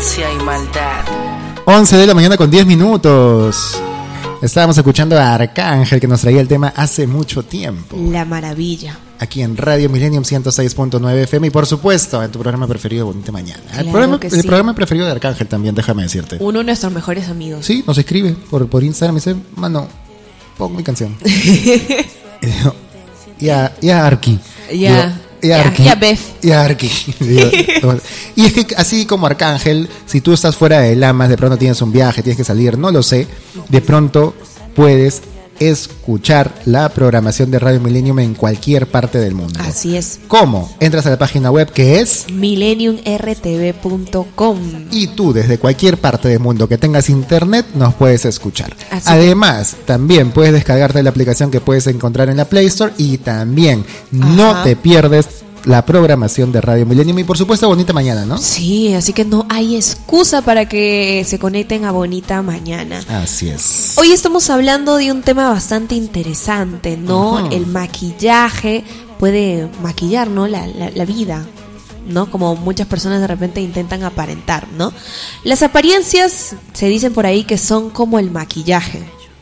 ignorancia y maldad. 11 de la mañana con 10 minutos. Estábamos escuchando a Arcángel, que nos traía el tema hace mucho tiempo. La maravilla. Aquí en Radio Millennium 106.9 FM y por supuesto en tu programa preferido, Bonita Mañana. Claro El programa preferido de Arcángel también, déjame decirte. Uno de nuestros mejores amigos. Sí, nos escribe por Instagram y dice, mano, pon mi canción. Y a Arki. Y a Bef. Y a Arki. Y es que así como Arcángel, si tú estás fuera de Lamas, de pronto tienes un viaje, tienes que salir, no lo sé, de pronto puedes escuchar la programación de Radio Millennium en cualquier parte del mundo. Así es. ¿Cómo? Entras a la página web que es millenniumrtv.com y tú desde cualquier parte del mundo que tengas internet nos puedes escuchar. Así Además, también puedes descargarte la aplicación que puedes encontrar en la Play Store y también no te pierdes la programación de Radio Millennium y por supuesto Bonita Mañana, ¿no? Sí, así que no hay excusa para que se conecten a Bonita Mañana. Así es. Hoy estamos hablando de un tema bastante interesante, ¿no? El maquillaje puede maquillar, ¿no? La vida, ¿no? Como muchas personas de repente intentan aparentar, ¿no? Las apariencias se dicen por ahí que son como el maquillaje.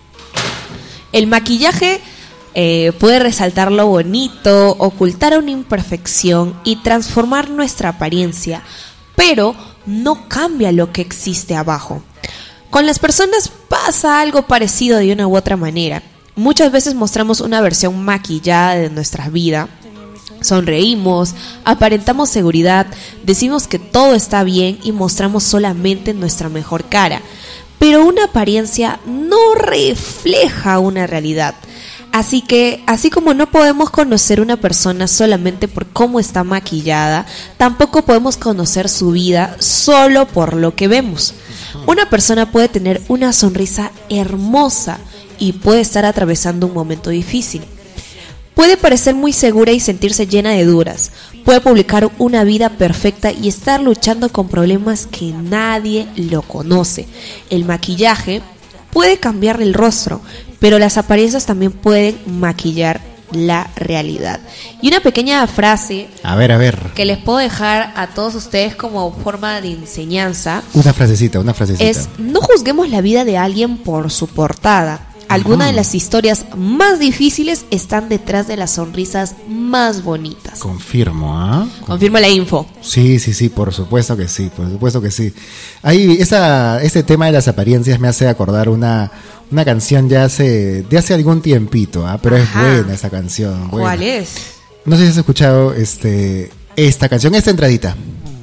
El maquillaje puede resaltar lo bonito, ocultar una imperfección y transformar nuestra apariencia, pero no cambia lo que existe abajo. Con las personas pasa algo parecido de una u otra manera. Muchas veces mostramos una versión maquillada de nuestra vida. Sonreímos, aparentamos seguridad, decimos que todo está bien y mostramos solamente nuestra mejor cara. Pero una apariencia no refleja una realidad. Así que, así como no podemos conocer una persona solamente por cómo está maquillada, tampoco podemos conocer su vida solo por lo que vemos. Una persona puede tener una sonrisa hermosa y puede estar atravesando un momento difícil. Puede parecer muy segura y sentirse llena de dudas. Puede publicar una vida perfecta y estar luchando con problemas que nadie lo conoce. El maquillaje puede cambiar el rostro, pero las apariencias también pueden maquillar la realidad. Y una pequeña frase a ver que les puedo dejar a todos ustedes como forma de enseñanza. Una frasecita. Es: no juzguemos la vida de alguien por su portada. Algunas de las historias más difíciles están detrás de las sonrisas más bonitas. Confirmo, Confirma la info. Sí, por supuesto que sí, Ahí, ese tema de las apariencias me hace acordar una canción de hace algún tiempito, pero es buena esa canción. ¿Cuál buena. es? No sé si has escuchado esta canción, esta entradita.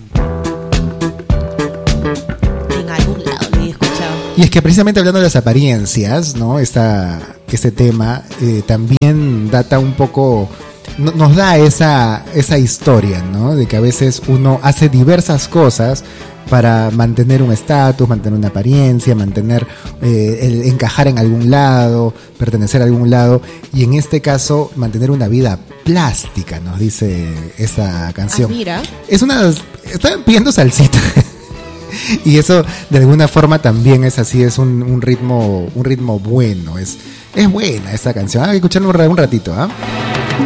Y es que precisamente hablando de las apariencias, ¿no? Este tema también data un poco, nos da esa historia, ¿no? De que a veces uno hace diversas cosas para mantener un estatus, mantener una apariencia, mantener el encajar en algún lado, pertenecer a algún lado, y en este caso mantener una vida plástica, nos dice esta canción. Mira. Están pidiendo salsita. Y eso de alguna forma también es así, es un ritmo bueno, es buena esta canción. Hay que escucharla un ratito,